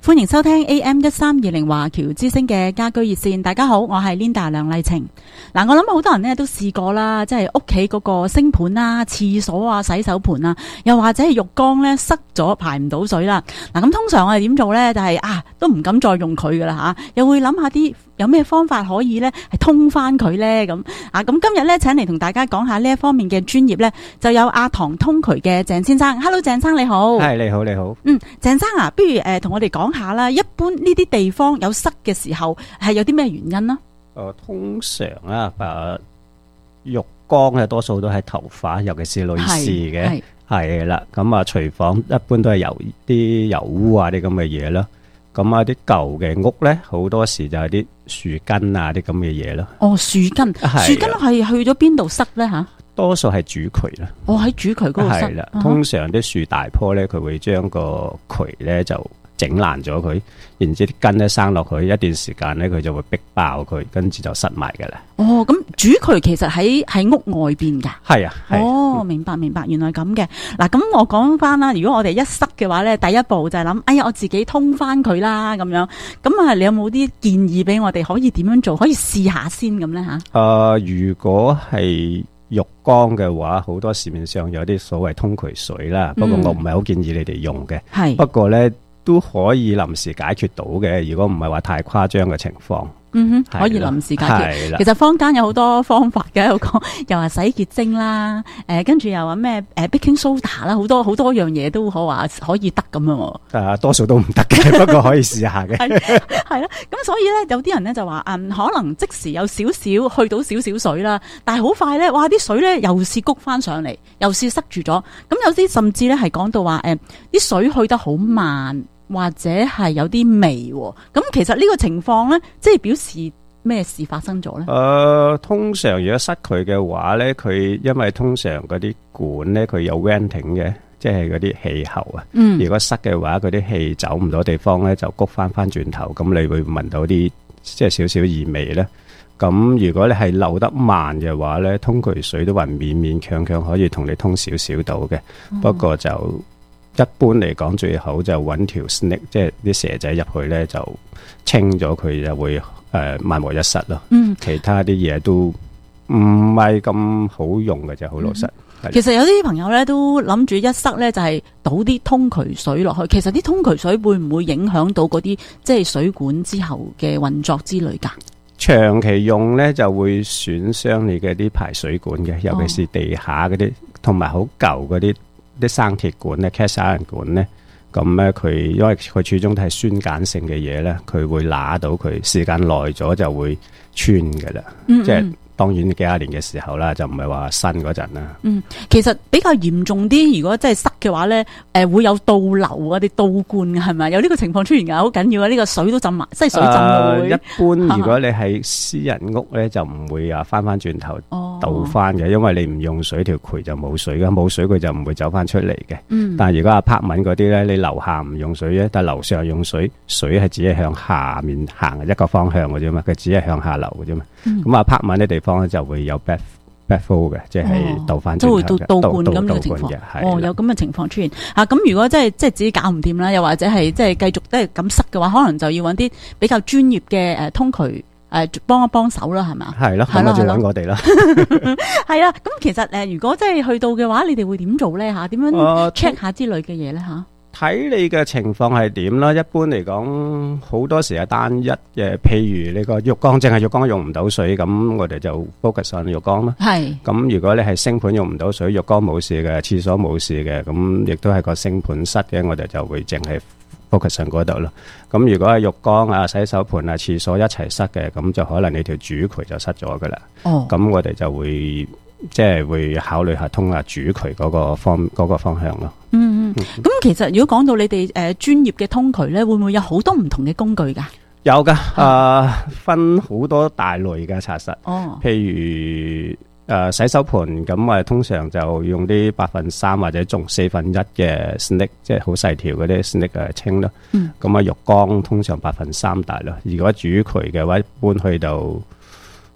歡迎收聽 AM1320 華僑之聲嘅家居熱線。大家好，我係 Linda 梁麗晴。嗱，我諗好多人咧都試過啦，即係屋企嗰個星盤啊、廁所啊、洗手盆啊，又或者係浴缸咧塞咗排唔到水啦。嗱，咁通常我哋點做咧？就係都唔敢再用佢噶啦吓，又會諗下啲有咩方法可以咧係通翻佢咧咁啊。咁今日咧請嚟同大家講下呢一方面嘅專業咧，就有阿唐通渠嘅鄭先生。Hello， 鄭生你好。 係，你好，你好。 鄭生啊，不如同我哋講下啦。一般呢啲地方有塞嘅時候，係有啲咩原因呢？ 通常浴缸嘅多數都係頭髮，尤其是女士嘅，係啦。咁廚房一般都係有啲油污啊啲咁嘅嘢啦。咁啲舊嘅屋咧，好多時就係啲樹根啊啲咁嘅嘢咯。哦，樹根，樹根係去咗邊度塞咧吓？多數係主渠啦。哦，喺主渠嗰度塞。係啦，通常啲樹大棵咧，佢會將個渠咧就整爛咗佢，然之啲根咧生落去，一段時間咧佢就會逼爆佢，跟住就塞埋噶啦。哦，咁主渠其實喺屋外邊噶。係啊。哦，明白，原來咁嘅。嗱，咁我講翻啦，如果我哋一塞嘅話咧，第一步就係諗，哎呀，我自己通翻佢啦，咁樣。咁你有冇啲建議俾我哋可以點樣做？可以試下先咁咧吓？如果係浴缸嘅話，好多市面上有啲所謂通渠水啦，不過我唔係好建議你哋用嘅。係，不過咧都可以臨時解決到嘅，如果唔係話太誇張嘅情況。可以臨時解決。其實坊間有好多方法嘅，有講又話洗潔精啦，跟住又話咩baking soda 啦，好多樣嘢都話可以得咁樣。多數都唔得嘅，不過可以試下嘅。係啦，咁所以咧有啲人咧就話可能即時有少少去到少少水啦，但係好快咧，哇啲水咧又是谷翻上嚟，又是塞住咗。咁有啲甚至咧係講到話啲水去得好慢。或者係有啲微，咁其實呢個情況咧，即係表示咩事發生咗咧？通常如果塞佢嘅話咧，佢因為通常嗰啲管咧，佢有 venting 嘅，即係嗰啲氣喉啊。如果塞嘅話，嗰啲氣走唔到地方咧，就谷翻轉頭，咁你會聞到啲即係少少異味咧。咁如果你係流得慢嘅話咧，通渠水都還勉勉強強可以同你通少少到嘅，不過就一般嚟講，最好就揾條 snake， 即係啲蛇仔入去咧，就清咗佢，就會萬無一失咯。其他啲嘢都唔係咁好用嘅，就好老實。其實有啲朋友咧都諗住一塞咧就係倒啲通渠水落去，其實啲通渠水會唔會影響到嗰啲即係水管之後嘅運作之類㗎？長期用咧就會損傷你嘅啲排水管嘅，尤其是地下嗰啲，同埋好舊嗰啲生鐵管咧 cast iron 管咧，咁咧佢因為佢始終都係酸鹼性嘅嘢咧，佢會揦到佢，時間耐咗就會穿噶啦。即係當然幾廿年嘅時候啦，就唔係話新嗰陣啦。其實比較嚴重啲，如果真係塞嘅話咧，會有倒流啊啲倒灌嘅係咪？有呢個情況出現㗎，好緊要啊！呢個水都浸埋，即係水浸到會。一般如果你係私人屋咧，就唔會翻轉頭倒翻嘅，因為你唔用水，條渠就冇水㗎，冇水佢就唔會走翻出嚟嘅。但係如果apartment嗰啲咧，你樓下唔用水咧，但係樓上用水，水係只係向下面行一個方向嘅啫嘛，佢只係向下流嘅啫嘛。咁apartment啲地方咧就會有 backflow 嘅，即係倒翻轉頭嘅，都會倒灌咁嘅情況。有咁嘅情況出現咁如果即係自己搞唔掂啦，又或者係即係繼續都係咁塞嘅話，可能就要揾啲比較專業嘅通渠幫一幫手啦，係嘛？係咯，咁就揾我哋啦。係啦，咁其實如果即係去到嘅話，你哋會點做咧嚇？點樣 check 下之類嘅嘢咧嚇？睇你嘅情況係點啦。一般嚟講，好多時係單一嘅，譬如你個浴缸淨係浴缸用唔到水，咁我哋就 focus 上浴缸啦。係。咁如果你係星盤用唔到水，浴缸冇事嘅，廁所冇事嘅，咁亦都係個星盤塞嘅，我哋就會淨係 focus 上嗰度咯。咁如果係浴缸洗手盆廁所一齊塞嘅，咁就可能你條主渠就塞咗噶啦。咁我哋就會即係會考慮下通下主渠嗰個方向咯。咁其實如果講到你哋專業嘅通渠咧，會唔會有好多唔同嘅工具噶？有噶，分好多大類嘅查實。譬如洗手盆咁通常就用啲3%或者仲1/4嘅 snake， 即係好細條嗰啲 snake 清咯。浴缸通常3%大咯。如果主渠嘅話，一般去到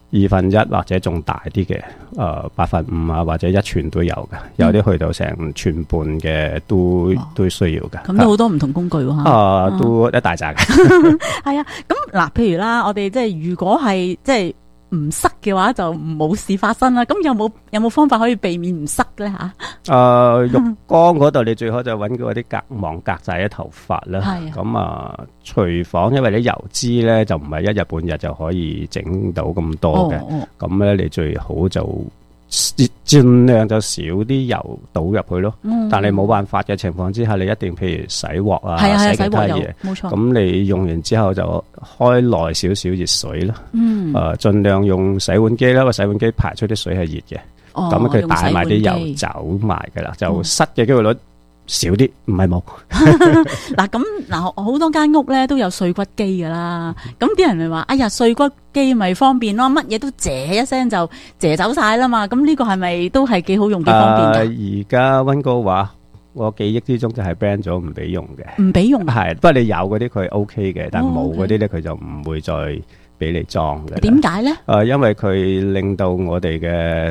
1/2或者仲大啲嘅，5/8啊或者1寸都有嘅，有啲去到成寸半嘅都需要嘅。 咁都好多唔同工具喎。 都一大扎嘅。 係啊，咁嗱，譬如啦，我哋即係如果係即係唔塞嘅話，就冇事發生啦。咁有冇方法可以避免唔塞咧吓？ 浴缸嗰度你最好就揾嗰啲隔網隔晒啲頭髮啦。咁廚房因為啲油脂咧就唔係一日半日就可以整到咁多嘅，咁咧你最好就盡量就少啲油倒入去咯。但係冇辦法嘅情況之下，你一定譬如洗鑊啊，洗其他嘢，冇錯。咁你用完之後就開耐少少熱水啦。盡量用洗碗機啦，個洗碗機排出啲水係熱嘅。咁佢帶埋啲油走埋噶啦，就塞嘅機會率少啲，唔係冇。嗱， 好多間屋咧都有碎骨機噶啦。咁啲人咪話，哎呀，碎骨機咪方便咯，乜嘢都謝一聲就謝走晒啦嘛。咁呢個係咪都係幾好用，幾方便噶？ 而家溫哥華我記憶之中就係 ban 咗唔俾用嘅， 唔俾用。 係，不過你有嗰啲佢 OK 嘅，但冇嗰啲咧佢就唔會再俾你裝嘅。 點解咧？ 因為佢令到我哋嘅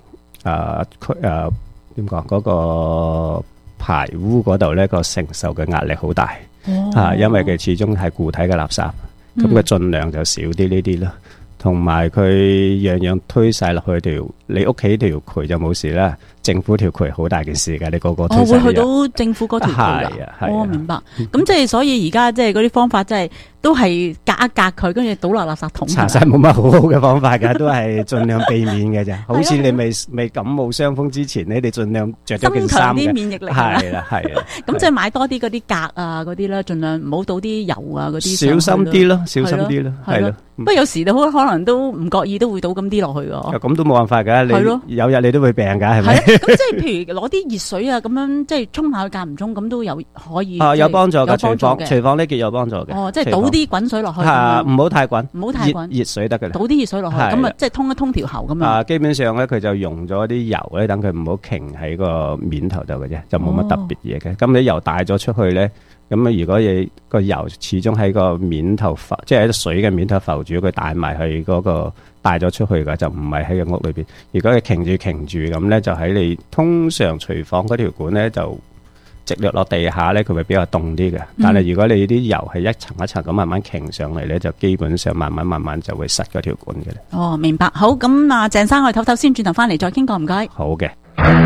點講嗰個排污嗰度咧個承受嘅壓力好大。因為佢始終係固體嘅垃圾，咁佢盡量就少啲呢啲啦。同埋佢樣樣推晒落去條，你屋企條渠就冇事啦。政府條渠好大件事㗎，你個個推晒。 會去到政府嗰條渠㗎。我明白。咁即係所以而家即係嗰啲方法，即係都係隔一隔佢，跟住倒落垃圾桶。查實冇乜好好嘅方法㗎，都係盡量避免嘅啫。好似你未感冒傷風之前，你哋盡量着咗件衫嘅。增強啲免疫力。係啦。 咁即係買多啲嗰啲鎘啊嗰啲啦，盡量唔好倒啲油啊嗰啲。 小心啲咯，小心啲咯，係咯。 不過有時你好可能都唔覺意都會倒咁啲落去㗎。 咁都冇辦法㗎，你有日你都會病㗎，係咪？ 咁即係譬如攞啲熱水啊，咁樣即係沖下間唔中，咁都有可以。 有幫助㗎，廚房呢件有幫助嘅。 即係倒啲滾水落去。 唔好太滾， 唔好太滾， 熱水得㗎啦。 倒啲熱水落去，咁啊即係通一通條喉咁樣。 基本上咧，佢就用咗啲油咧，等佢唔好擎喺個面頭度嘅啫，就冇乜特別嘢嘅。咁你油帶咗出去咧。咁啊！如果你個油始終喺個面頭浮，即係喺水嘅面頭浮住，佢帶埋去嗰個帶咗出去噶，就唔係喺個屋裏邊。如果佢擎住咁咧，就喺你通常廚房嗰條管咧，就直落落地下咧，佢會比較凍啲嘅。但係如果你啲油係一層一層咁慢慢擎上嚟咧，就基本上慢慢就會塞嗰條管嘅。 哦，明白。好，咁啊，鄭生我哋唞唞先，轉頭翻嚟再傾過，唔該。 好嘅。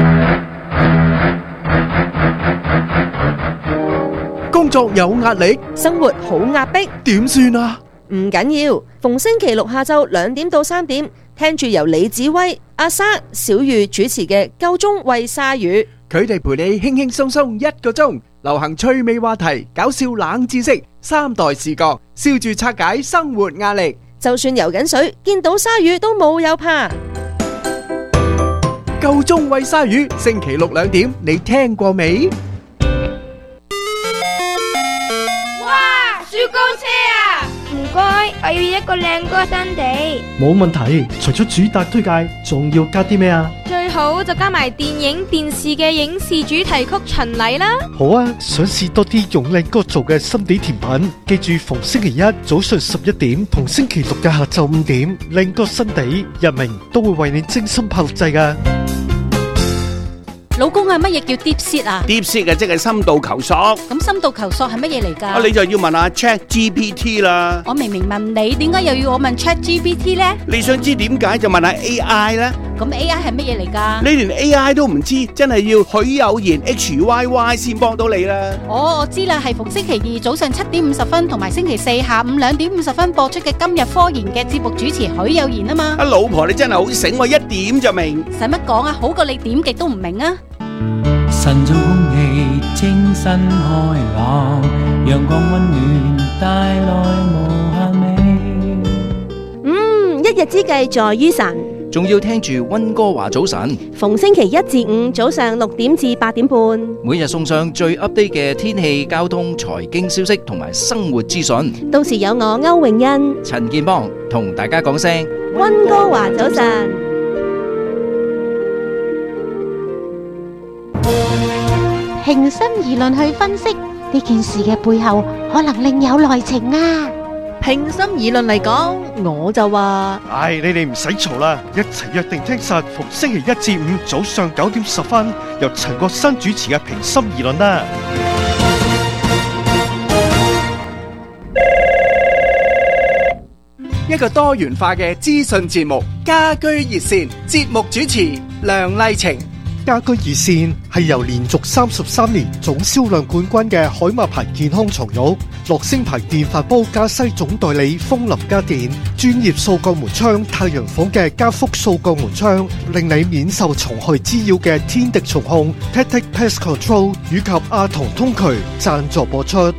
工作有壓力， 生活好壓迫， 點算啊？ 唔緊要，逢星期六下晝2點到3點，聽住由李子威、阿莎、小玉主持嘅《夠鐘喂鯊魚》， 佢哋陪你輕輕鬆鬆1個鐘，流行趣味話題、搞笑冷知識、3代視角，笑住拆解生活壓力。 就算游緊水，見到鯊魚都冇有怕。 夠鐘喂鯊魚，星期六2點，你聽過未？ 雪糕車啊！唔該，我要一個靚哥新地。 冇問題，除咗主打推介，仲要加啲咩啊？ 最好就加埋電影、電視嘅影視主題曲巡禮啦。 好啊，想試多啲用靚哥做嘅心地甜品，記住逢星期一早上11點同星期六嘅下晝5點，靚哥新地日明都會為你精心拍錄製㗎。 老公啊，乜嘢叫 deep seat 啊 ？deep seat 即係深度求索。 咁深度求索係乜嘢嚟㗎？ 你就要問下 ChatGPT 啦。 我明明問你，點解又要我問 ChatGPT 咧？ 你想知點解就問下 AI 啦。 咁 AI 係乜嘢嚟㗎？ 你連 AI 都唔知，真係要許有賢 HYY 先幫到你啦。 哦，我知啦，係逢星期二早上7點50分同埋星期四下午2點50分播出嘅今日科研嘅節目主持許有賢啊嘛。 阿老婆你真係好醒喎，一點就明。 使乜講啊？好過你點極都唔明啊！ 晨早空氣清新開朗，陽光溫暖帶來無限美。 一日之計在於晨， 仲要聽住溫哥華早晨， 逢星期一至五早上6點至8點半， 每日送上最 update 嘅天氣、交通、財經消息同埋生活資訊。 到時有我歐詠欣、 陳建邦同大家講聲溫哥華早晨。 平心而論去分析呢件事嘅背後，可能另有內情啊！ 平心而論嚟講，我就話， 唉，你哋唔使嘈啦，一齊約定聽實，逢星期一至五早上9點10分，由陳國新主持嘅平心而論啦。 一個多元化嘅資訊節目，家居熱線，節目主持梁麗晴。 家居熱線係由連續33年總銷量冠軍嘅海馬牌健康床褥、樂聲牌電飯煲加西總代理風林家電、專業掃鋼門窗太陽房嘅加福掃鋼門窗，令你免受蟲害滋擾嘅天敵蟲控 Tactic Pest Control 以及阿童通渠贊助播出。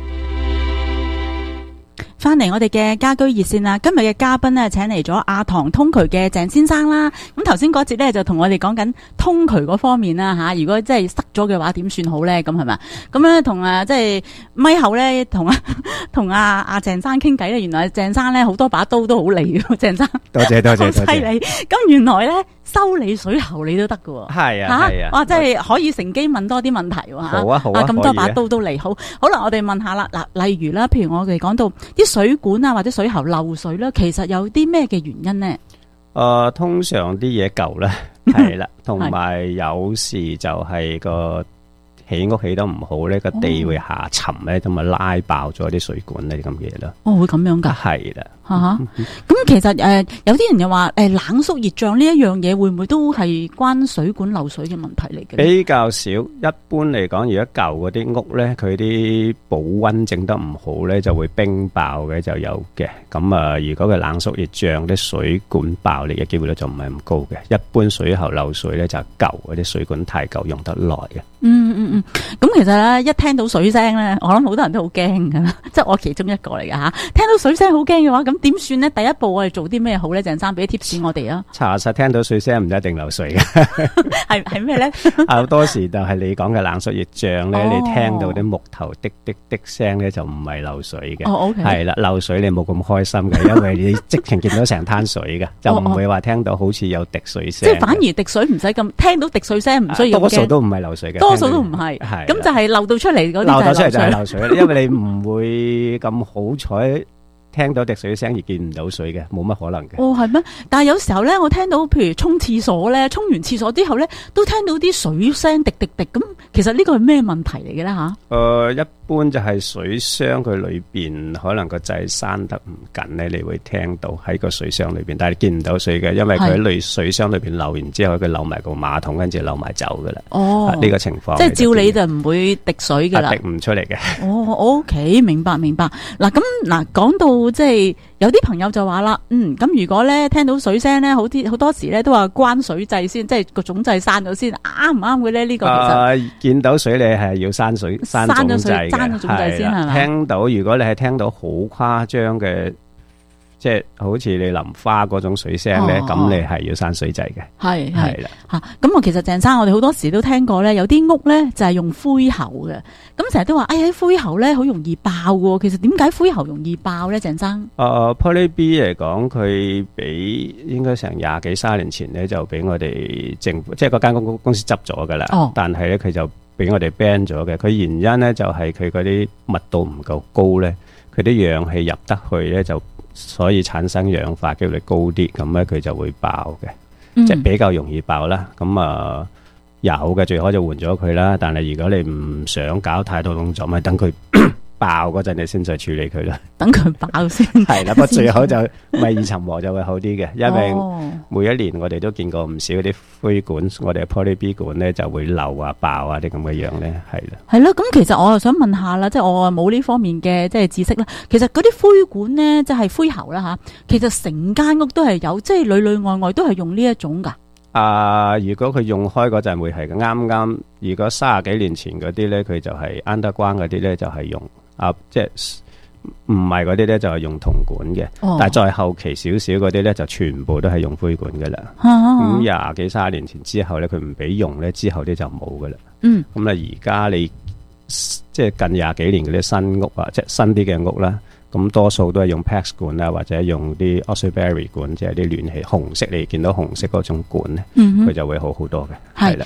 翻嚟我哋嘅家居熱線啦，今日嘅嘉賓呢，請嚟咗阿唐通渠嘅鄭先生啦。咁頭先嗰節呢，就同我哋講緊通渠嗰方面啦吓，如果真係塞咗嘅話點算好呢？咁係咪？咁咧同即係咪後呢，同阿鄭生傾偈呢，原來鄭生呢好多把刀都好利嘅，鄭生多謝好犀利。咁原來呢，修理水喉你都得㗎喎。 係啊係啊， 哇！真係可以乘機問多啲問題喎。 好啊好啊， 咁多把刀都嚟，好啦，我哋問下啦。嗱，例如啦，譬如我哋講到啲水管啊或者水喉漏水啦，其實有啲咩嘅原因呢？ 通常啲嘢舊啦，係啦，同埋有時就係個起屋起得唔好咧，個地會下沉咧，咁啊拉爆咗啲水管呢啲咁嘅嘢啦。哦， 會咁樣噶？ 係啦。 咁其實有啲人又話冷縮熱脹呢一樣嘢會唔會都係關水管漏水嘅問題嚟嘅？ 比較少，一般嚟講，如果舊嗰啲屋咧，佢啲保溫整得唔好咧，就會冰爆嘅就有嘅。咁如果佢冷縮熱脹，啲水管爆裂嘅機會咧就唔係咁高嘅。一般水喉漏水咧就係舊嗰啲水管太舊，用得耐嘅。 咁其實咧一聽到水聲咧，我諗好多人都好驚噶啦，即係我其中一個嚟噶吓。聽到水聲好驚嘅話，咁點算呢？第一步我哋做啲咩好咧？鄭生俾啲 tips 我哋啊。查實聽到水聲唔一定漏水嘅，係咩咧？好多時就係你講嘅冷縮熱脹咧，你聽到啲木頭滴滴滴聲咧，就唔係漏水嘅。OK，係啦，漏水你冇咁開心嘅，因為你即情見到成灘水嘅，就唔會話聽到好似有滴水聲。即係反而滴水唔使咁，聽到滴水聲唔需要。多數都唔係漏水嘅，多數都唔係。係咁就係漏到出嚟嗰啲就係漏水。漏到出嚟就係漏水，因為你唔會咁好彩。聽到滴水聲而見唔到水嘅，冇乜可能嘅。哦，係咩？但係有時候咧，我聽到譬如沖廁所咧，沖完廁所之後咧，都聽到啲水聲滴滴滴咁。其實呢個係咩問題嚟嘅咧吓？一般就係水箱佢裏邊可能個掣閂得唔緊咧，你會聽到喺個水箱裏邊，但係見唔到水嘅，因為佢喺水箱裏邊漏完之後，佢漏埋個馬桶，跟住漏埋走噶啦。哦，呢個情況即係照理就唔會滴水噶啦，滴唔出嚟嘅。哦，OK，明白。嗱咁講到。即係有啲朋友就話啦，咁如果咧聽到水聲咧，好多時咧都話關水掣先，即係個總掣閂咗先，啱唔啱嘅咧？呢個其實見到水你係要閂總掣嘅，閂咗總掣先係嘛？聽到如果你係聽到好誇張嘅。即係好似你淋花嗰種水聲咧，咁你係要閂水掣嘅。係啦吓，咁我其實鄭生，我哋好多時都聽過咧，有啲屋咧就係用灰喉嘅，咁成日都話，灰喉咧好容易爆嘅。其實點解灰喉容易爆咧？鄭生，Poly B 嚟講，佢俾應該成20幾30年前咧就俾我哋政府，即係嗰間公司執咗噶啦。但係咧佢就俾我哋 ban 咗嘅。佢原因咧就係佢嗰啲密度唔夠高咧，佢啲氧氣入得去咧就。所以產生氧化機率高啲，咁咧佢就會爆嘅，即係比較容易爆啦。咁有嘅最好就換咗佢啦。但係如果你唔想搞太多動作，咪等佢爆嗰陣你先再處理佢啦。等佢爆先係啦，不過最好就咪二層膜就會好啲嘅，因為每一年我哋都見過唔少啲灰管，我哋嘅 Poly B 管咧就會漏啊爆啊啲咁嘅樣咧，係啦。係咯，咁其實我又想問下啦，即係我冇呢方面嘅即係知識啦。其實嗰啲灰管咧，即係灰喉啦吓，其實成間屋都係有，即係裏裏外外都係用呢一種噶。如果佢用開嗰陣會係嘅，啱。如果30幾年前嗰啲咧，佢就係 underground 嗰啲咧，就係用即係唔係嗰啲咧，就係用銅管嘅。但係再後期少少嗰啲咧，就全部都係用灰管噶啦。咁20幾30年前之後咧，佢唔俾用咧，之後啲就冇噶啦。咁而家你即係近20幾年嗰啲新屋啊，即係新啲嘅屋啦。咁多數都係用 PEX 管啦，或者用啲 Osprey 管，即係啲暖氣紅色，你見到紅色嗰種管咧，佢就會好好多嘅。係啦。咁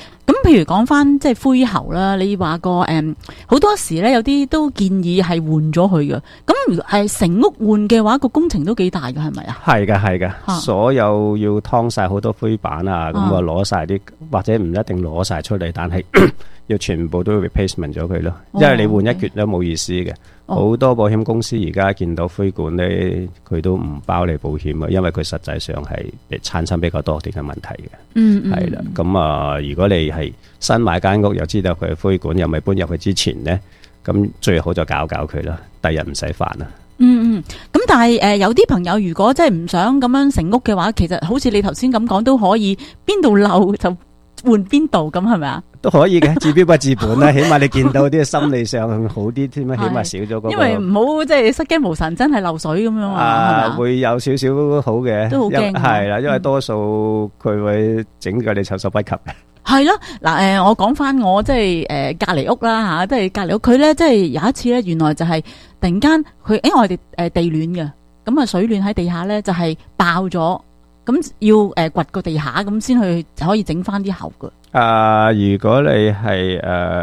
譬如講翻即係灰喉啦，你話個好多時咧有啲都建議係換咗佢嘅。咁如果係成屋換嘅話，個工程都幾大嘅，係咪啊？ 係嘅，所有要劏晒好多灰板啊，咁啊攞晒啲，或者唔一定攞晒出嚟，但係要全部都 replacement 咗佢咯。因為你換一橛都冇意思嘅。好多保險公司而家見到灰管咧，佢都唔包你保險啊，因為佢實際上係產生比較多啲嘅問題嘅。係啦，咁啊，如果你係新買間屋又知道佢灰管又未搬入去之前咧，咁最好就搞佢啦，第日唔使煩啦。 咁但係有啲朋友如果真係唔想咁樣成屋嘅話，其實好似你頭先咁講都可以，邊度漏就換邊度，咁係咪啊？都可以嘅，治標不治本啦。起碼你見到啲心理上好啲添啊，起碼少咗嗰個。因為唔好即係失驚無神，真係漏水咁樣啊。 會有少少好嘅， 都好驚。 係啦，因為多數佢會整個你措手不及嘅。 係咯，嗱我講翻我即係隔離屋啦嚇，即係隔離屋佢咧，即係有一次咧，原來就係突然間佢，因為我哋地暖嘅，咁啊水暖喺地下咧就係爆咗。咁要掘個地下咁先去可以整翻啲喉嘅。 如果你係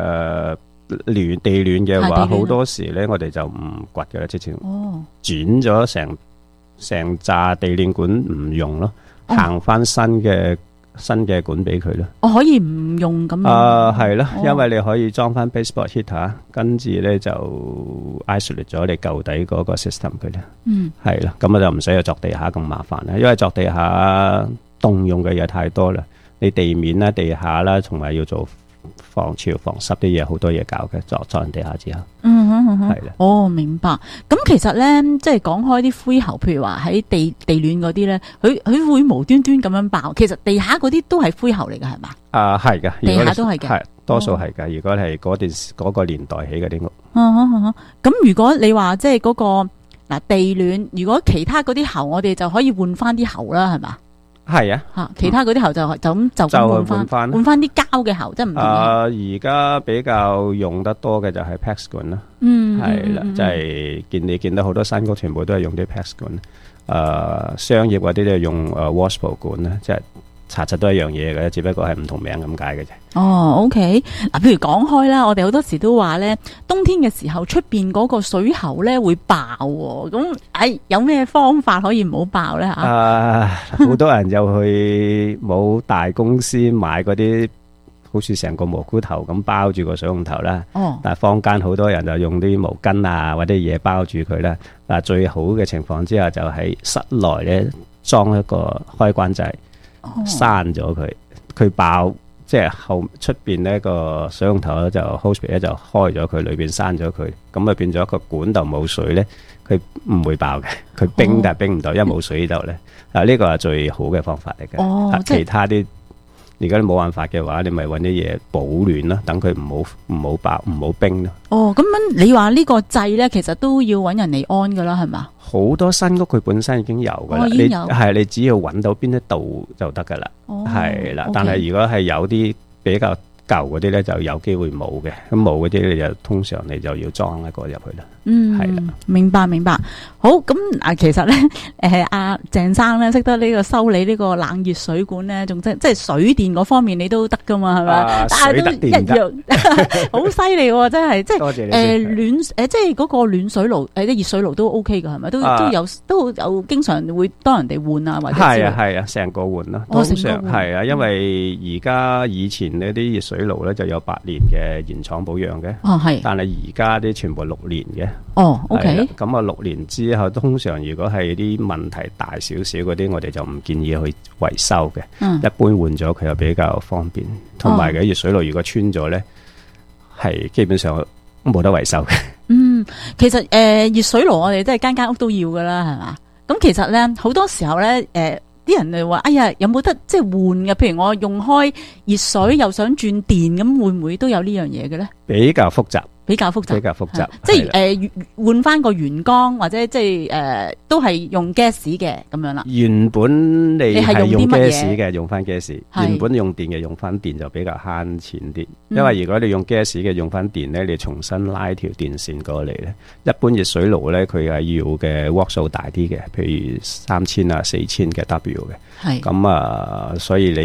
地暖嘅話，好多時咧我哋就唔掘嘅啦，之前轉咗成紮地暖管唔用咯，行翻新嘅管俾佢咯。可以唔用咁？係咯，因為你可以裝翻 baseboard heater， 跟住咧就 isolate 咗你舊底嗰個 system 佢咧。係啦，咁我就唔使去鑿地下咁麻煩啦，因為鑿地下動用嘅嘢太多啦，你地面啦、地下啦，同埋要做防潮、防濕啲嘢，好多嘢搞嘅，鑿完地下之後。係啦。明白。咁其實咧，即係講開啲灰喉，譬如話喺地暖嗰啲咧，佢會無端端咁樣爆。其實地下嗰啲都係灰喉嚟㗎，係嘛？係㗎，地下都係嘅，係多數係㗎。如果係嗰個年代起嗰啲屋。咁如果你話即係嗰個地暖，如果其他嗰啲喉，我哋就可以換翻啲喉啦，係嘛？係啊，其他嗰啲喉就咁換翻啲膠嘅喉，即係唔同嘅。而家比較用得多嘅就係 PEX 管啦，係啦，即係你見到好多新屋全部都係用啲 PEX 管，商業嗰啲都係用washable 管啦，即係查實都係一樣嘢嘅，只不過係唔同名咁解嘅啫。OK， 譬如講開啦，我哋好多時都話咧，冬天嘅時候出邊嗰個水喉咧會爆，咁有咩方法可以唔好爆咧吓？好多人就去冇大公司買嗰啲，好似成個蘑菇頭咁包住個水龍頭啦。但係坊間好多人就用啲毛巾啊或者嘢包住佢啦。嗱，最好嘅情況之下就喺室內咧裝一個開關掣。閂咗佢爆，即係後出邊呢個水龍頭咧就 hose 咧就開咗佢，裏邊閂咗佢，咁啊變咗個管道冇水咧，佢唔會爆嘅，佢冰但係冰唔到，因為冇水度咧。呢個係最好嘅方法嚟嘅。其他啲如果你冇辦法嘅話，你咪搵啲嘢保暖啦，等佢唔好爆唔好冰咯。咁樣你話呢個掣咧，其實都要搵人嚟安噶啦，係嘛？好多新屋佢本身已經有噶啦，你只要揾到邊一度就得噶啦，係啦。但係如果係有啲比較舊嗰啲咧，就有機會冇嘅。咁冇嗰啲你就通常你就要裝一個入去啦。係啦，明白。好，咁其實咧，阿鄭生咧識得呢個修理呢個冷熱水管咧，仲即係水電嗰方面你都得噶嘛，係咪？但係都一樣，好犀利喎！真係，即係暖即係嗰個暖水爐啲熱水爐都 OK 噶，係咪？都有經常會當人哋換啊，或者係啊，成個換啦。通常係啊，因為而家以前呢啲熱水爐咧就有8年嘅原廠保養嘅，但係而家啲全部6年嘅。OK， 咁6年之後，通常如果係啲問題大少少嗰啲，我哋就唔建議去維修嘅。一般換咗佢又比較方便，同埋嘅熱水爐如果穿咗咧，係基本上冇得維修嘅。其實熱水爐我哋都係間屋都要噶啦，係嘛？咁其實咧好多時候咧，啲人就話：哎呀，有冇得即係換嘅？譬如我用開熱水又想轉電，咁會唔會都有呢樣嘢嘅咧？比較複雜。即係換翻個原缸，或者即係都係用 gas 嘅咁樣啦。原本你係用 gas 嘅，用翻 gas。原本用電嘅，用翻電就比較慳錢啲。因為如果你用 gas 嘅，用翻電咧，你重新拉條電線過嚟咧，一般熱水爐咧佢係要嘅瓦數大啲嘅，譬如3000啊、4000嘅 W 嘅。咁所以你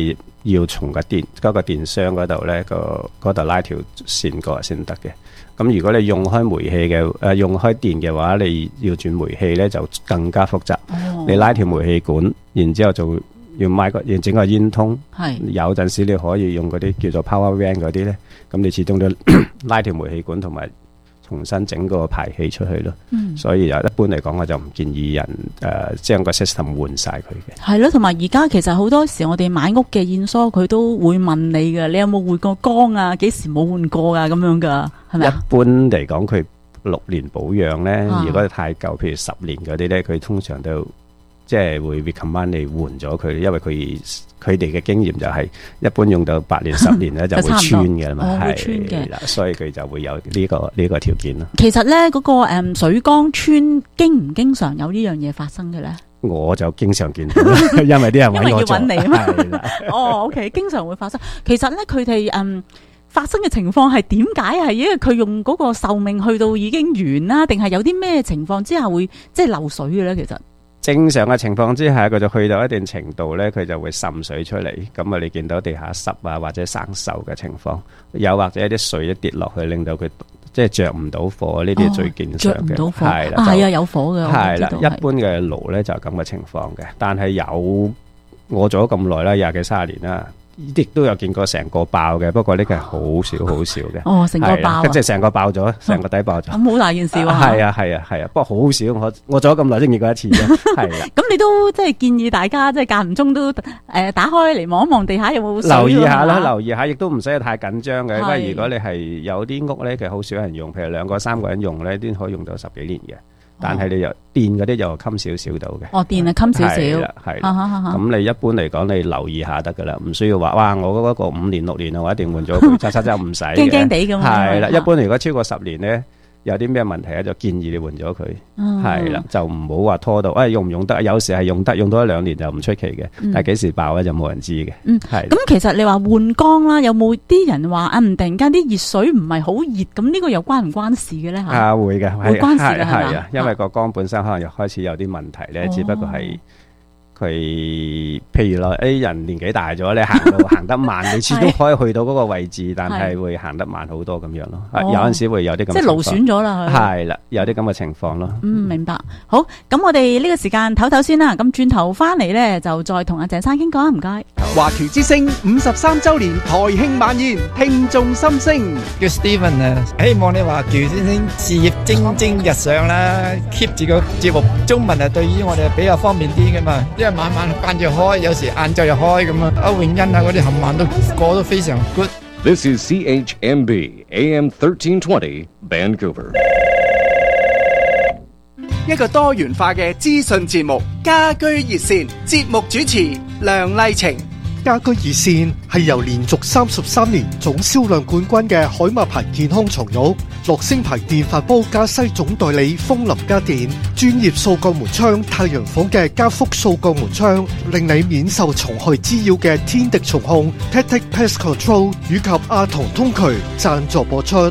要從個電箱嗰度咧嗰度拉條線過嚟先得嘅。咁如果你用開煤氣嘅用開電嘅話，你要轉煤氣咧就更加複雜。你拉條煤氣管，然之後就要要整個煙通。有陣時你可以用嗰啲叫做 power van 嗰啲咧，咁你始終都拉條煤氣管同埋重新整個排氣出去咯。所以一般嚟講，我就唔建議人將個 system 換晒佢嘅。 係咯，同埋而家其實好多時我哋買屋嘅驗疏，佢都會問你嘅，你有冇換過缸啊？幾時冇換過啊？咁樣噶，係咪啊？ 一般嚟講，佢6年保養咧，如果太舊，譬如10年嗰啲咧，佢通常都即係會 recommend 你換咗佢，因為佢哋嘅經驗就係一般用到8年10年咧就會穿嘅啦嘛，係啦，所以佢就會有呢個條件咯。 其實咧嗰個水缸穿經唔經常有呢樣嘢發生嘅咧？ 我就經常見到，因為啲人揾我做， 因為要揾你啊嘛。OK， 經常會發生。其實咧，佢哋發生嘅情況係點解？係因為佢用嗰個壽命去到已經完啦，定係有啲咩情況之下會即係漏水嘅咧？其實正常嘅情況之下，佢就去到一定程度咧，佢就會滲水出嚟。咁啊，你見到地下濕啊，或者生鏽嘅情況，又或者一啲水一跌落去，令到佢即係着唔到火，呢啲係最經常嘅。係啦， 係啊，有火嘅。 係啦，一般嘅爐咧就係咁嘅情況嘅。但係我做咗咁耐啦，20幾30年啦。亦都有見過成個爆嘅，不過呢個係好少嘅。 哦，成個爆， 即係成個爆咗，成個底爆咗。 咁好大件事喎。 係啊，不過好少，我做咗咁耐先見過一次啫。係啦。 咁你都即係建議大家即係間唔中都打開嚟望一望地下有冇水。 留意下啦，留意下，亦都唔使太緊張嘅。因為如果你係有啲屋咧，其實好少人用，譬如2個3個人用咧，都可以用到10幾年嘅。但係你又電嗰啲又襟少少到嘅。 哦，電係襟少少。 係啦，係啦。咁你一般嚟講，你留意下得噶啦，唔需要話哇，我嗰個5年6年啊，我一定換咗佢，七就唔使嘅。 驚驚地咁。 係啦，一般如果超過10年咧，有啲咩問題咧，就建議你換咗佢。係啦，就唔好話拖到，用唔用得？有時係用得，用到1-2年就唔出奇嘅。但係幾時爆咧就冇人知嘅。係。 咁其實你話換缸啦，有冇啲人話突然間啲熱水唔係好熱，咁呢個又關唔關事嘅咧？嚇。 會嘅， 會關事嘅係啊，因為個缸本身可能又開始有啲問題咧，只不過係。佢譬如話人年紀大咗，你行得慢，你始終可以去到嗰個位置，但係會行得慢好多咁樣咯。有陣時會有啲咁， 即係勞損咗啦。 係啦，有啲咁嘅情況咯。 明白。好，咁我哋呢個時間唞唞先啦。咁轉頭翻嚟咧，就再同阿鄭生傾講啊。唔該。 華僑之聲53週年台慶晚宴，聽眾心聲。 叫 Steven 啊，希望你華僑先生事業蒸蒸日上啦 ，keep 住個節目中文對於我哋比較方便啲噶嘛。因為晚晚間住開，有時晏晝又開咁啊。歐永欣啊嗰啲冚唪唥都過得非常 good。 This is CHMB AM 1320 Vancouver。 一個多元化嘅資訊節目，家居熱線節目主持梁麗晴。 家居熱線係由連續33年總銷量冠軍嘅海馬牌健康床褥、樂聲牌電飯煲加西總代理風林家電、專業掃鋼門窗太陽房嘅加福掃鋼門窗，令你免受蟲害滋擾嘅天敵蟲控 Tactic Pest Control 以及阿童通渠贊助播出。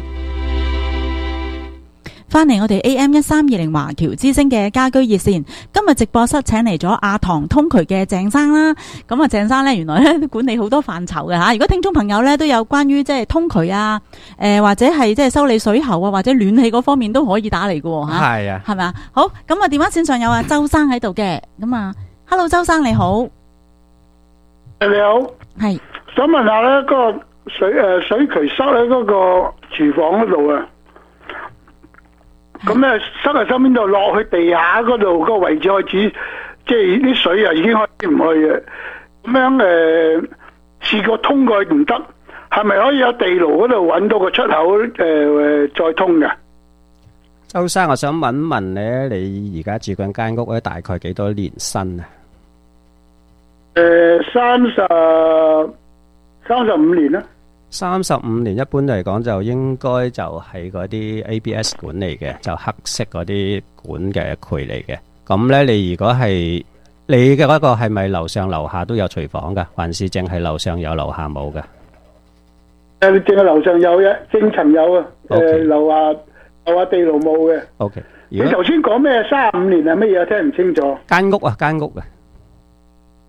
翻嚟我哋 AM1320 華僑之聲嘅家居熱線，今日直播室請嚟咗阿唐通渠嘅鄭生啦。咁啊，鄭生咧原來咧管理好多範疇嘅吓。如果聽眾朋友咧都有關於即係通渠啊，或者係即係修理水喉啊，或者暖氣嗰方面都可以打嚟嘅吓。 係啊， 係咪啊？好，咁啊電話線上有阿周生喺度嘅。咁啊 ，Hello 周生你好。 你好。 係。 想問下咧，嗰個水渠塞喺嗰個廚房嗰度啊。咁咧塞喺收邊度落去地下嗰度個位置開始，即係啲水啊已經開始唔去嘅。咁樣試過通過唔得，係咪可以喺地牢嗰度揾到個出口再通嘅？ 周生，我想問問咧，你而家住緊間屋咧，大概幾多年新啊 ？35年啦。 35年，一般嚟講就應該就係嗰啲 ABS 管嚟嘅，就黑色嗰啲管嘅渠嚟嘅。咁咧，你如果係你嘅嗰個係咪樓上樓下都有廚房噶，還是淨係樓上有樓下冇噶？ 淨係樓上有嘅，正層有啊。樓下地牢冇嘅。 OK。 你頭先講咩35年係乜嘢？聽唔清楚。 間屋啊，間屋啊。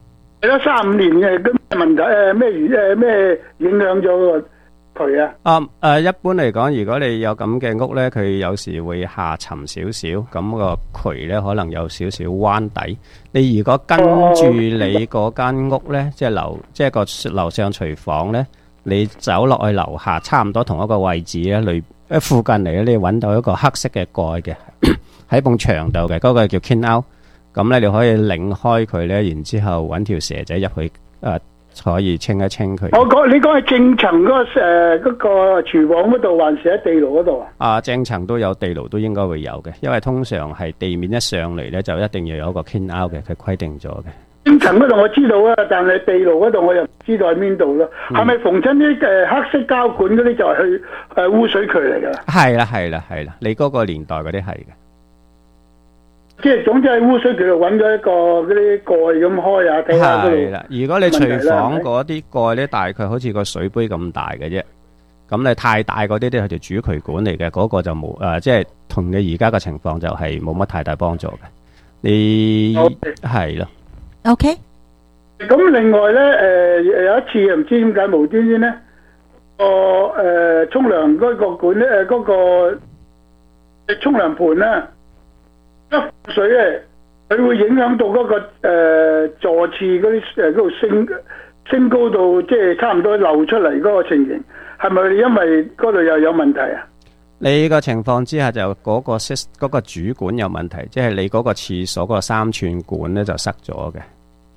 係咯，35年嘅咁問題咩影響咗個渠啊？ 一般嚟講，如果你有咁嘅屋咧，佢有時會下沉少少，咁個渠咧可能有少少彎底。你如果跟住你嗰間屋咧，即係個樓上廚房咧，你走落去樓下，差唔多同一個位置咧，附近嚟咧，你揾到一個黑色嘅蓋嘅喺埲牆度嘅，嗰個叫 clean out。咁咧，你可以擰開佢咧，然之後揾條蛇仔入去，可以清一清佢。 你講係正層嗰個廚房嗰度，還是喺地牢嗰度啊？ 正層都有，地牢都應該會有嘅，因為通常係地面一上嚟咧，就一定要有一個 clean out 嘅，佢規定咗嘅。 正層嗰度我知道啊，但係地牢嗰度我又唔知道喺邊度咯。係咪逢親啲黑色膠管嗰啲就係去污水渠嚟㗎？ 係啦，你嗰個年代嗰啲係嘅。 即係總之喺污水渠度揾咗一個嗰啲蓋咁開下睇下嗰度。係啦， 如果你廚房嗰啲蓋咧，大概好似個水杯咁大嘅啫。咁你太大嗰啲咧係條主渠管嚟嘅，嗰個就冇即係同你而家嘅情況就係冇乜太大幫助嘅。你係咯。 OK。 咁另外咧，有一次唔知點解無端端咧，沖涼嗰個管咧，嗰個沖涼盤咧。一水咧，佢會影響到嗰個坐廁嗰啲嗰度升高到即係差唔多漏出嚟嗰個情形，係咪因為嗰度又有問題啊？ 你個情況之下就嗰個主管有問題，即係你嗰個廁所嗰個3寸管咧就塞咗嘅。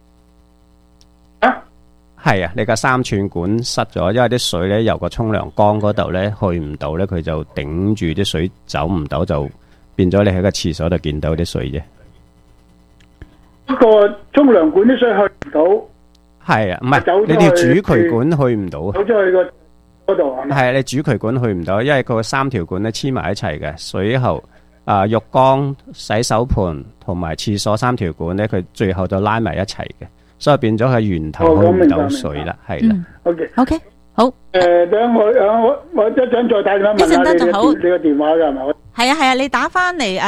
係啊，你個3寸管塞咗，因為啲水咧由個沖涼缸嗰度咧去唔到咧，佢就頂住啲水走唔到就。變咗你喺個廁所度見到啲水啫。 嗰個沖涼管啲水去唔到。係啊， 唔係你條主渠管去唔到。 走咗去嗰度係咪？ 係啊，你主渠管去唔到，因為佢3條管咧黐埋一齊嘅，水喉、浴缸、洗手盆同埋廁所3條管咧，佢最後就拉埋一齊嘅，所以變咗係源頭去唔到水啦，係啦。 OK。 好， 等我一陣再打電話問下你個電話㗎係咪？ 係啊，你打翻嚟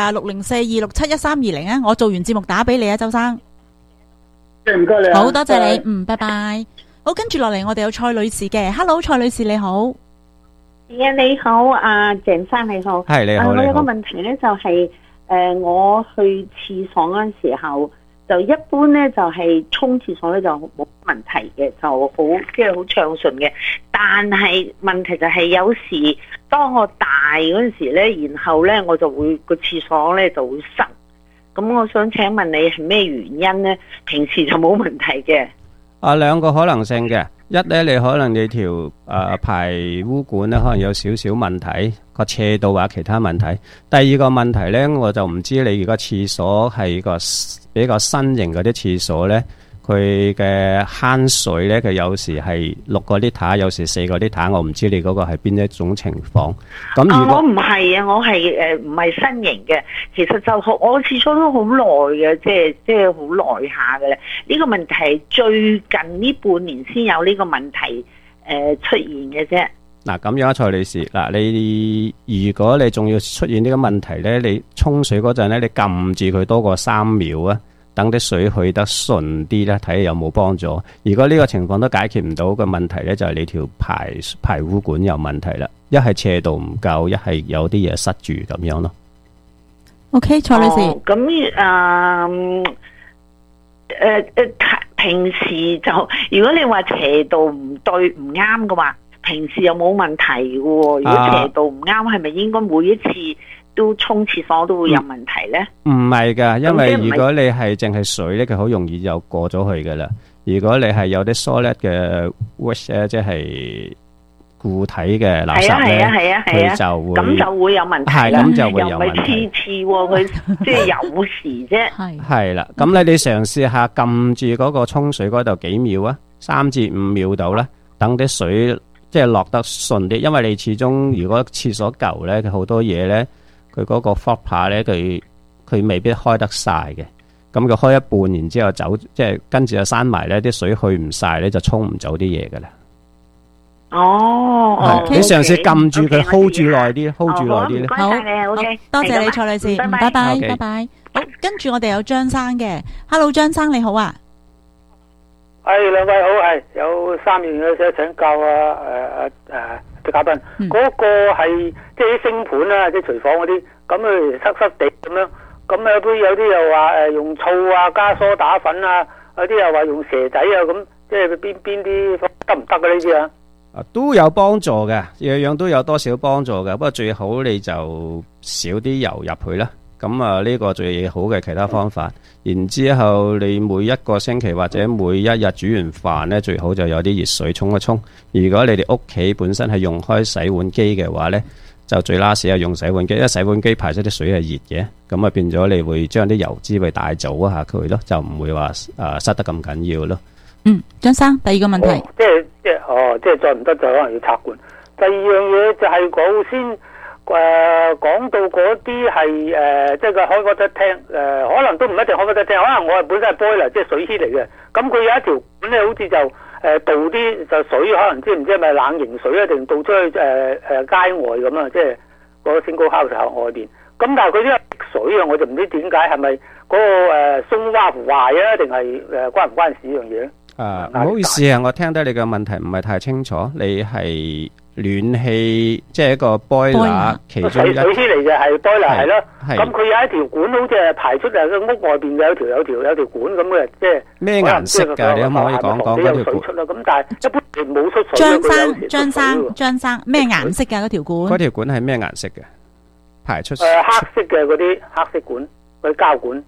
60426711320啊，我做完節目打俾你啊，周生。 唔該你。 好多謝你，拜拜。好，跟住落嚟我哋有蔡女士嘅 ，Hello， 蔡女士你好。 你好，鄭生你好。 係你好。 我有個問題咧，就係我去廁所嗰陣時候。就一般咧，就係沖廁所咧就冇問題嘅，就好即係好暢順嘅。但係問題就係有時當我大嗰陣時咧，然後咧我就會個廁所咧就會塞。咁我想請問你係咩原因咧？平時就冇問題嘅。 兩個可能性嘅，一咧你可能你條排污管咧可能有少少問題，個斜度或者其他問題。第二個問題咧，我就唔知你如果廁所係個比較新型嗰啲廁所咧，佢嘅慳水咧，佢有時係6個 litre，有時4個 litre，我唔知你嗰個係邊一種情況。咁如果我唔係啊，我係唔係新型嘅，其實就我廁所都好耐嘅，即係好耐下嘅咧。呢個問題最近呢半年先有呢個問題出現嘅啫。 嗱咁樣，蔡女士，嗱你如果你仲要出現呢個問題咧，你沖水嗰陣咧，你撳住佢多過3秒啊，等啲水去得順啲咧，睇下有冇幫助。如果呢個情況都解決唔到嘅問題咧，就係你條排污管有問題啦，一係斜度唔夠，一係有啲嘢塞住咁樣咯。 OK， 蔡女士。 咁平時就如果你話斜度唔對唔啱嘅話。平時又冇問題嘅喎，如果斜度唔啱，係咪應該每一次都沖廁所都會有問題咧？唔係㗎，因為如果你係淨係水咧，佢好容易就過咗去㗎啦。如果你係有啲 solid 嘅 waste 咧，即係固體嘅垃圾咧，佢就會咁就會有問題啦。咁就會有問題。又唔係次次喎，佢即係有時啫。係啦，咁你嘗試下撳住嗰個沖水嗰度幾秒啊，3至5秒度啦，等啲水。即係落得順啲，因為你始終如果廁所舊咧，佢好多嘢咧，佢嗰個 flapper 咧，佢未必開得晒嘅。咁佢開一半，然之後走，即係跟住就閂埋咧，啲水去唔晒咧，就沖唔走啲嘢噶啦。哦，你嘗試撳住佢 hold 住耐啲 ，hold 住耐啲咧。好， 多謝你，蔡女士，拜拜，拜拜。好，跟住我哋有張生嘅 ，Hello， 張生你好啊。 兩位好，有3樣嘢想請教啲嘉賓，嗰個係即係啲星盤啦，即係廚房嗰啲，咁佢濕濕地咁樣，咁有啲又話用醋啊加梳打粉啊，有啲又話用蛇仔啊，咁即係邊啲得唔得嘅呢啲啊？ 都有幫助嘅，樣樣都有多少幫助嘅，不過最好你就少啲油入去啦。咁啊，呢個最好嘅其他方法。然之後你每一個星期或者每一日煮完飯呢，最好就有啲熱水沖一沖。如果你哋屋企本身係用開洗碗機嘅話呢，就最拉屎係用洗碗機，因為洗碗機排出啲水係熱嘅，咁啊變咗你會將啲油脂會帶走一下佢咯，就唔會話塞得咁緊要咯。 張生，第二個問題， 即係再唔得就可能要拆罐。第二樣嘢就係講先。講到嗰啲係即係個開火得廳可能都唔一定開火得廳，可能我係本身係 boiler 即係水 heat 嚟嘅。咁佢有一條管咧，好似就倒啲就水，可能唔知係咪冷凝水啊，定倒出去街外咁啊，即係嗰個single house外邊。咁但係佢都有水啊，我就唔知點解係咪嗰個松蛙壞啊，定係關唔關事呢樣嘢咧？ 唔好意思啊，我聽得你嘅問題唔係太清楚，你係暖氣即係一個 boiler 其中一水嚟嘅係 boiler 係咯，咁佢有一條管好似係排出嚟個屋外邊有條管咁嘅，即係咩顏色㗎？你可唔可以講講嗰條管？ 出啦，咁但係一般冇出水。 張生咩顏色㗎嗰條管？ 嗰條管係咩顏色嘅？排出黑色嘅嗰啲黑色管，嗰啲膠管。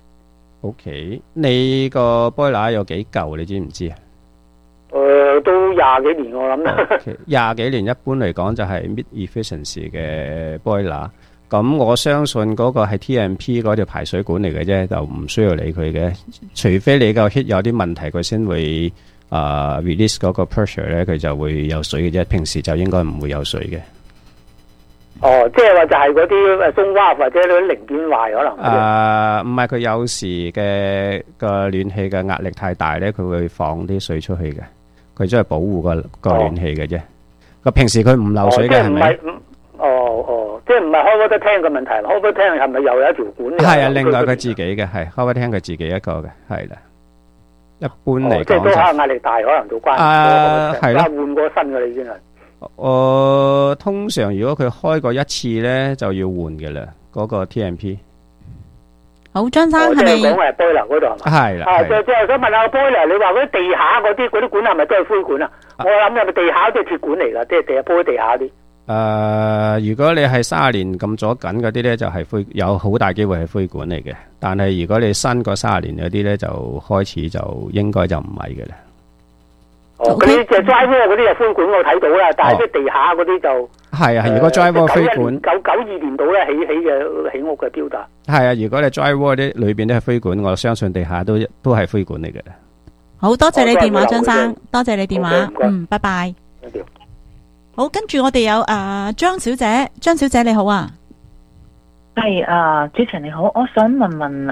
OK， 你個 boiler 有幾舊？你知唔知啊？ 都20幾年我諗。 20幾年一般嚟講就係 mid efficiency 嘅 boiler。咁我相信嗰個係 TMP 嗰條排水管嚟嘅啫，就唔需要理佢嘅。除非你個 heat 有啲問題，佢先會release 嗰個 pressure 咧，佢就會有水嘅啫。平時就應該唔會有水嘅。 即係話就係嗰啲松蛙或者嗰啲零件壞可能。 唔係，佢有時嘅個暖氣嘅壓力太大咧，佢會放啲水出去嘅。佢真係保護個暖氣嘅啫。個平時佢唔漏水嘅係咪？ 即係唔係開火得廳嘅問題？開火廳係咪又有一條管？ 係啊，另外佢自己嘅係開火廳佢自己一個嘅係啦。一般嚟講， 即係都可能壓力大，可能都關。 係啦， 換過新嘅啦已經係。 通常如果佢開過一次咧，就要換嘅啦。嗰個 TMP。 好，張生係咪？ 即係講係 boiler 嗰度係嘛？ 係啦。 最後想問下 boiler， 你話嗰啲地下嗰啲管係咪都係灰管啊？我諗係咪地下都係鐵管嚟㗎？即係鋪喺地下啲。 如果你係30年咁左緊嗰啲咧，就係灰，有好大機會係灰管嚟嘅。但係如果你新過30年嗰啲咧，就開始就應該就唔係嘅啦。 嗰啲即係 dry wall 嗰啲係灰管，我睇到啦。但係即係地下嗰啲就係啊。如果 dry wall 灰管 ，92年度咧起屋嘅標達。 係啊，如果你 dry wall 啲裏邊都係灰管，我相信地下都係灰管嚟嘅。 好多謝你電話，張生，多謝你電話。拜拜。好，跟住我哋有張小姐，張小姐你好啊。 係主持人你好，我想問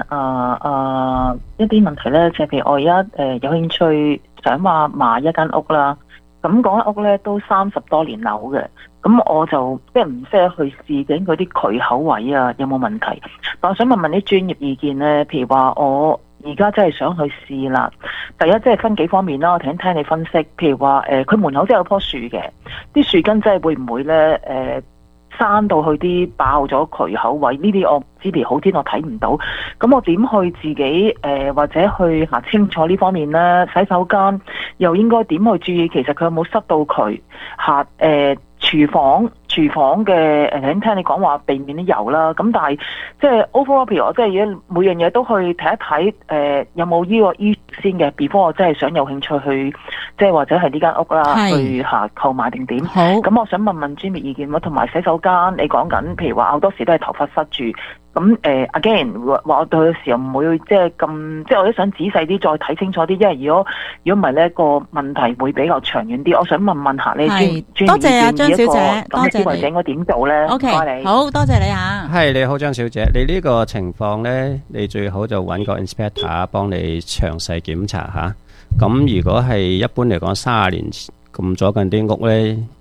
一啲問題咧，就係譬如我而家有興趣想話買一間屋啦，咁嗰間屋咧都30多年樓嘅，咁我就即係唔識去試緊嗰啲渠口位啊有冇問題？但我想問啲專業意見咧，譬如話我而家真係想去試啦。第一，即係分幾方面啦，我聽你分析。譬如話佢門口真係有棵樹嘅，啲樹根真係會唔會咧生到去啲爆咗渠口位？呢啲我唔知，譬如好天我睇唔到。咁我點去自己或者去查清楚呢方面咧？洗手間又應該點去注意？其實佢有冇塞到渠？廚房嘅聽你講話避免啲油啦，咁但係即係 overall 譬如我即係每樣嘢都去睇一睇，有冇呢個依先嘅 before 我真係想有興趣去即係或者係呢間屋啦去購買定點。好，咁我想問專業意見，同埋洗手間你講緊，譬如話好多時都係頭髮塞住，咁again 話我對嘅時候唔會即係咁，即係我都想仔細啲再睇清楚啲，因為如果唔係呢個問題會比較長遠啲，我想問下你專業意見。小姐，多謝你。應該點做咧 ？OK，好多謝你嚇。 係你好，張小姐，你呢個情況咧，你最好就揾個 inspector 幫你詳細檢查下。咁如果係一般嚟講30年咁左近啲屋咧，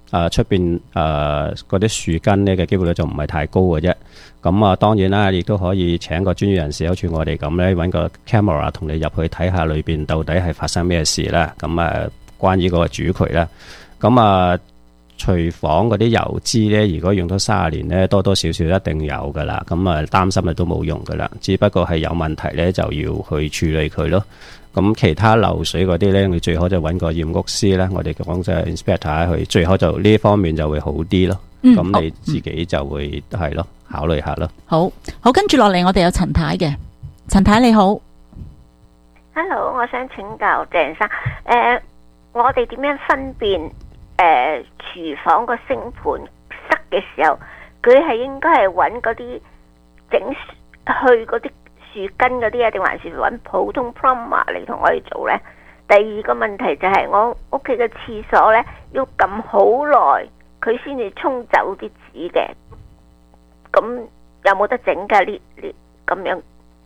出邊嗰啲樹根呢嘅機會率就唔係太高嘅啫。咁啊，當然啦，亦都可以請個專業人士，好似我哋咁咧，揾個 camera 同你入去睇下裏邊到底係發生咩事啦。咁啊，關於嗰個主渠啦，咁啊，廚房嗰啲油脂咧，如果用咗30年咧，多多少少一定有噶啦。咁啊，擔心啊都冇用噶啦，只不過係有問題咧，就要去處理佢咯。咁其他漏水嗰啲咧，你最好就揾個驗屋師啦。我哋講就係 inspector 去，最好就呢方面就會好啲咯。咁你自己就會係咯，考慮下咯。 好，跟住落嚟，我哋有陳太嘅。陳太你好 ，Hello， 我想請教鄭生，我哋點樣分辨廚房個星盤塞嘅時候，佢係應該係揾嗰啲整去嗰啲樹根嗰啲啊，定還是揾普通 plumber 嚟同我哋做呢？第二個問題就係我屋企嘅廁所呢，要撳好耐，佢先至沖走啲紙嘅，咁有冇得整㗎？呢咁樣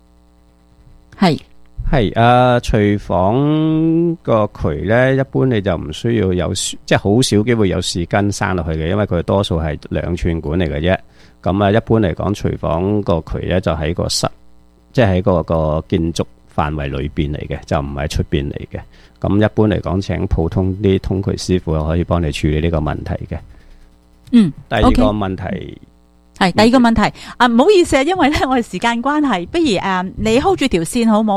係廚房個渠呢，一般你就唔需要有，即係好少機會有樹根生落去嘅，因為佢多數係2寸管嚟嘅啫。咁啊，一般嚟講，廚房個渠呢就喺個即係喺個建築範圍裏邊嚟嘅，就唔係出邊嚟嘅。咁一般嚟講，請普通啲通渠師傅可以幫你處理呢個問題嘅。第二個問題係第二個問題唔好意思啊，因為咧我哋時間關係，不如你 hold 住條線好冇？